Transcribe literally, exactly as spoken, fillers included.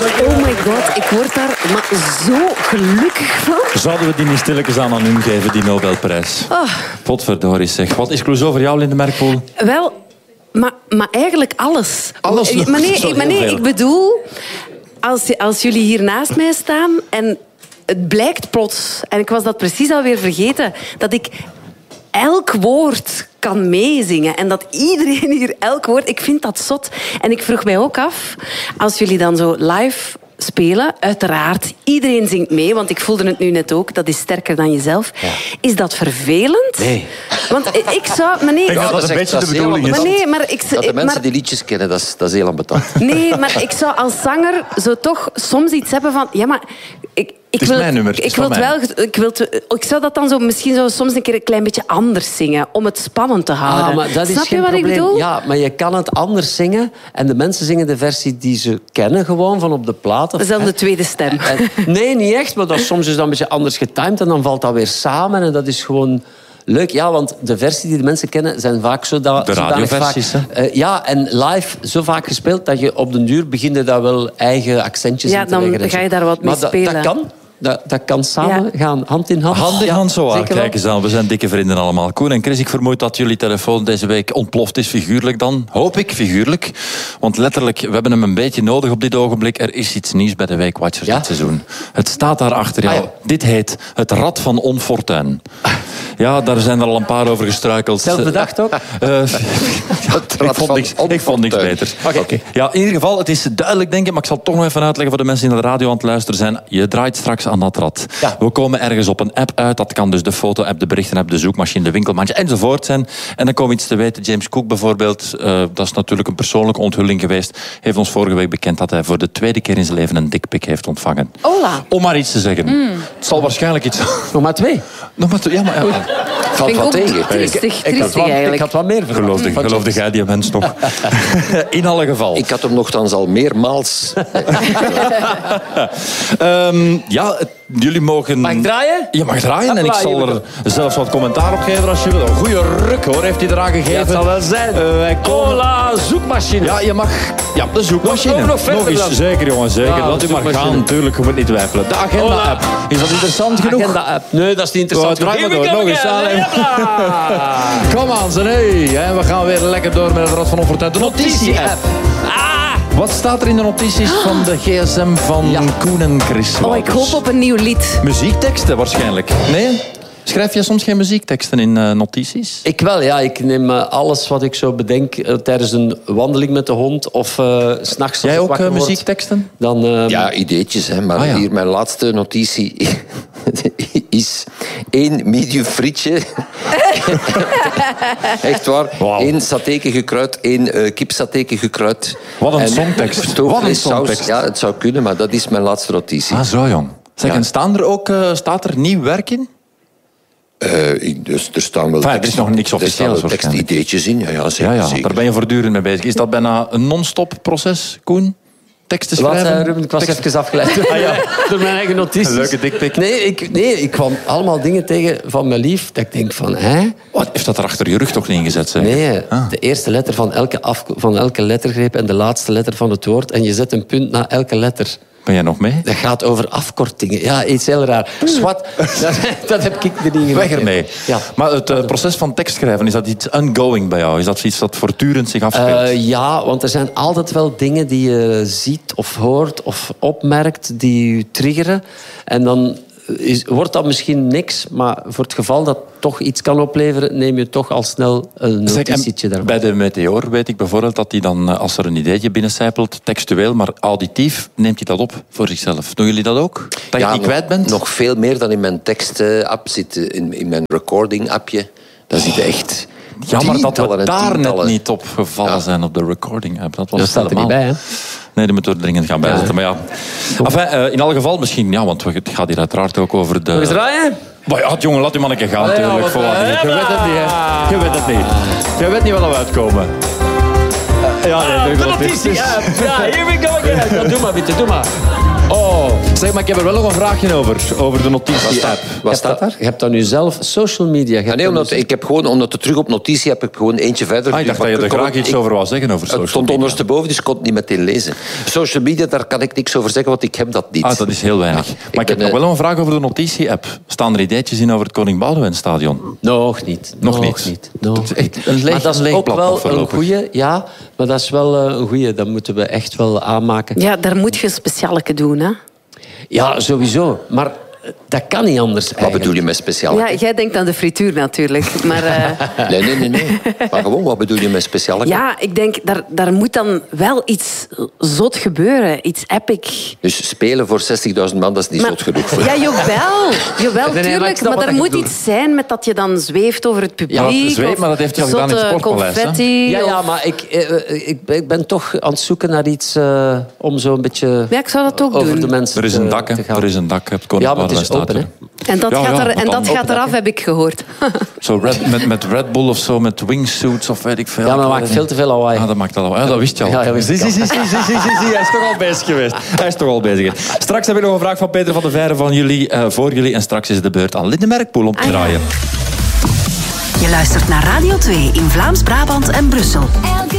Oh my god, ik word daar maar zo gelukkig van. Zouden we die niet stilletjes aan aan hem geven, die Nobelprijs? Oh. Potverdorie zeg. Wat is Clouseau voor jou, Linde Merkpoel? Wel, maar, maar eigenlijk alles. Alles? Maar nee, Zo ik, maar heel nee veel. ik bedoel, als, als jullie hier naast mij staan en het blijkt plots, en ik was dat precies alweer vergeten, dat ik elk woord kan meezingen. En dat iedereen hier elk woord... Ik vind dat zot. En ik vroeg mij ook af, als jullie dan zo live spelen, uiteraard, iedereen zingt mee, want ik voelde het nu net ook, dat is sterker dan jezelf. Ja. Is dat vervelend? Nee. Want ik zou... Maar nee, Ik denk dat dat een beetje de bedoeling is. maar nee, maar ik, Dat de mensen maar, die liedjes kennen, dat is, dat is heel ambetant. nee, maar ik zou als zanger zo toch soms iets hebben van... Ja, maar... Ik, ik Het is wil, mijn nummer, het is Ik, wil van het wel, ik, wil het, ik zou dat dan zo misschien zo soms een keer een klein beetje anders zingen, om het spannend te houden. Ah, maar dat is Snap geen je wat probleem. ik bedoel? Ja, maar je kan het anders zingen. En de mensen zingen de versie die ze kennen, gewoon van op de plaat. Dat is dan de tweede stem. En, nee, niet echt. Maar dat, soms is dat een beetje anders getimed. En dan valt dat weer samen. En dat is gewoon... Leuk, ja, want de versie die de mensen kennen zijn vaak zo dat, De radioversies, vaak, uh, ja, en live zo vaak gespeeld dat je op den duur begint je daar wel eigen accentjes Ja, in te dan leggen. en ga zo. je daar wat mee maar dat- spelen. Dat kan. Dat, dat kan samen Ja. gaan, hand in hand. Hand in Ja, hand zo aan. zeker wel. Kijk eens aan, we zijn dikke vrienden allemaal. Koen en Chris, ik vermoed dat jullie telefoon deze week ontploft is, figuurlijk dan. Hoop ik, figuurlijk. Want letterlijk, we hebben hem een beetje nodig op dit ogenblik. Er is iets nieuws bij de Week Watchers Ja? dit seizoen. Het staat daar achter jou. Ah, ja. Dit heet Het Rad van Onfortuin. Ja, daar zijn er al een paar over gestruikeld. Zelf bedacht ook? Uh, Het ik, Rad vond van niks, ik vond niks Onfortuin. beter. Oké. Ja, in ieder geval, het is duidelijk, denk ik, maar ik zal het toch nog even uitleggen voor de mensen die naar de radio aan het luisteren zijn. Je draait straks aan dat rad. Ja. We komen ergens op een app uit. Dat kan dus de foto-app, de berichten-app, de zoekmachine, de winkelmandje enzovoort zijn. En dan komen we iets te weten. James Cook bijvoorbeeld, uh, dat is natuurlijk een persoonlijke onthulling geweest, heeft ons vorige week bekend dat hij voor de tweede keer in zijn leven een dickpic heeft ontvangen. Hola. Om maar iets te zeggen. Het zal waarschijnlijk iets... Nog maar twee. Nog maar te- ja, maar... Ja. Valt Vind ik wat ook tegen. triestig, Ik had, triestig wat, ik eigenlijk. had wat meer verwacht. Geloofde, Van geloofde jij die mens nog? In alle geval. Ik had hem nogthans al meermaals... Um, ja, het- jullie mogen... Mag ik draaien? Je mag draaien en ik zal er zelfs wat commentaar op geven als je wil. Een goede ruk hoor, heeft hij eraan gegeven. Ja, het zal wel zijn. Uh, wij komen- Cola, zoekmachine. Ja, je mag... Ja, de zoekmachine. Nog- nog verder eens. dan. Zeker, jongen, zeker. Ja, Laat de u maar zoekmachine. gaan, natuurlijk. Je moet niet twijfelen. De agenda-app. Is dat interessant genoeg? Agenda-app. Nee, dat is niet interessant. Oh, draai maar Here we door. go Nog eens. again. Allee. Kom aan, ze. Hey. En we gaan weer lekker door met het Rad van Onfortuin. De notitie-app. Wat staat er in de notities van de gsm van Koen en Chris? Oh, ik Wouters? hoop op een nieuw lied. Muziekteksten waarschijnlijk. Nee? Schrijf je soms geen muziekteksten in uh, notities? Ik wel, ja. Ik neem uh, alles wat ik zo bedenk uh, tijdens een wandeling met de hond of uh, s'nachts. Jij ook uh, muziekteksten? Dan, uh, Ja, ideetjes, hè. Maar Ah, ja. hier mijn laatste notitie is één medium frietje. Echt waar. Wauw. Eén satéke gekruid, één uh, kipsatéke gekruid. Wat een En songtekst. stoofvlees, Wat een saus. songtekst. Ja, het zou kunnen, maar dat is mijn laatste notitie. Ah, zo jong. Zeg, Ja. en staan er ook, uh, staat er nieuw werk in? Uh, ik- dus er staan wel Enfin, er is nog niks officieels Er staan wel waarschijnlijk. tekstideetjes in, ja, ja, zeker. Ja, ja, zeker. daar ben je voortdurend mee bezig. Is dat bijna een non-stop proces, Koen? Teksten Wat, schrijven? uh, Ruben? Ik was Tekst- even afgeleid Ah, ja. door mijn eigen notities. Een leuke dikpik. Nee ik, nee, ik kwam allemaal dingen tegen van mijn lief. Dat ik denk van, hè? Wat, heeft dat er achter je rug toch niet ingezet? Zeg? Nee, Ah. de eerste letter van elke, af, van elke lettergreep en de laatste letter van het woord. En je zet een punt na elke letter. Ben jij nog mee? Dat gaat over afkortingen. Ja, iets heel raar. Swat, dat, dat heb ik er niet Weg ermee. Ja. Maar het uh, proces van tekstschrijven, is dat iets ongoing bij jou? Is dat iets dat voortdurend zich afspeelt? Uh, ja, want er zijn altijd wel dingen die je ziet of hoort of opmerkt die je triggeren. En dan is, wordt dat misschien niks, maar voor het geval dat toch iets kan opleveren, neem je toch al snel een Zeg, en notitietje daarvan. bij de Meteor weet ik bijvoorbeeld dat hij dan, als er een ideetje binnencijpelt, textueel, maar auditief, neemt hij dat op voor zichzelf. Doen jullie dat ook? Dat je Ja, het niet nog- kwijt bent? Nog veel meer dan in mijn tekst-app zit, eh, in, in mijn recording-appje. Daar zitten echt Jammer dat tientallen we en daar net tientallen. niet op gevallen Ja. zijn op de recording-app. Dat was Dat staat er niet helemaal- bij, hè? Nee, die moeten we er dringend gaan bijzetten. Maar ja. Enfin, uh, in alle geval misschien, ja, want het gaat hier uiteraard ook over de... Nog eens draaien? Maar ja, jongen, laat die man een keer gaan, Ah, ja, natuurlijk. wat, Voor wat eh, je weet het niet, hè. Je weet het niet. Je weet niet wat er uitkomen. Uh, ja, nee, De dat is- notitie, ja. Ja, here we go again. Ja, doe maar, bitte, doe maar. Oh, zeg maar, ik heb er wel nog een vraagje over. Over de notitie-app. Wat staat daar? Je hebt dan nu zelf social media. Je Ja, hebt nee, dan omdat, dus- ik heb gewoon, omdat het terug op notitie heb ik gewoon eentje verder. Ah, ik dacht dat je er Ik kon- graag iets ik- over wou zeggen, over social Het stond media. ondersteboven, dus ik kon het niet meteen lezen. Social media, daar kan ik niks over zeggen, want ik heb dat niet. Ah, dat is heel weinig. Ja, maar ik, heb ben, nog eh, wel een vraag over de notitie-app. Staan er ideetjes in over het Koning Boudewijnstadion? Nog niet. Nog Nog niet. niet. Nog Het is echt niet. een leeg- maar dat een is leeg ook blad wel nog een voorlopig. goeie. Ja, maar dat is wel eh, een goeie. Dat moeten we echt wel aanmaken. Ja, daar moet je een specialeke doen, hè. Ja, sowieso. Maar eh, dat kan niet anders Wat eigenlijk. bedoel je met speciaal? Ja, jij denkt aan de frituur natuurlijk. Maar eh, Nee, nee, nee, nee. Maar gewoon, wat bedoel je met speciaal? ja, ik denk, daar, daar moet dan wel iets zot gebeuren. Iets epic. Dus spelen voor zestigduizend man, dat is niet Maar- zot genoeg voor. Ja, jawel. Jawel, Nee, nee, maar ik tuurlijk. snap Maar wat er je moet bedoelt. iets zijn met dat je dan zweeft over het publiek. Ja, maar zweeft, of maar dat heeft hij al gedaan in het zotte Sportpaleis, hè? confetti. Ja, ja, of- maar ik, eh, eh, ik, ben- ik ben toch aan het zoeken naar iets eh, om zo een beetje Ja, ik zou dat ook over doen. de mensen Er is een te- dak, hè. te gaan. Er is een dak op het Koning Ja, maar het is Boudewijnstadion. open, En dat Ja, gaat, ja, er, dat en kan dat open gaat eraf, heb ik gehoord. Zo red, met, met Red Bull of zo, met wingsuits of weet ik veel. Ja, maar dat maakt veel te veel lawaai. Ah, dat maakt al. Ja, dat wist je al. Ja, dat wist zie, ik zie, al. zie, zie, zie, zie, zie, zie. Hij is toch al bezig geweest. Hij is toch al bezig geweest. Straks heb ik nog een vraag van Peter van de Veire van jullie, uh, voor jullie. En straks is het de beurt aan Linde Merkpoel om te Ah, ja. draaien. Je luistert naar Radio twee in Vlaams-Brabant en Brussel. Elke